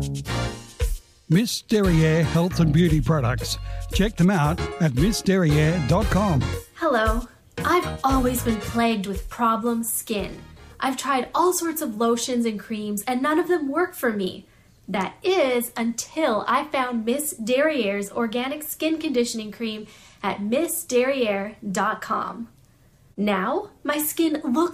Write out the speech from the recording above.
Miss Derriere Health and Beauty Products. Check them out at missderriere.com. Hello. I've always been plagued with problem skin. I've tried all sorts of lotions and creams and none of them work for me. That is until I found Miss Derriere's organic skin conditioning cream at missderriere.com. Now, my skin looks